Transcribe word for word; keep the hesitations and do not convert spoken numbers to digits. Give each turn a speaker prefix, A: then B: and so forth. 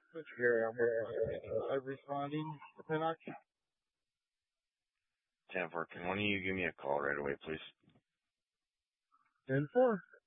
A: Here, I'm uh, responding to Pinnock.
B: ten four, can one of you give me a call right away, please?
A: ten four.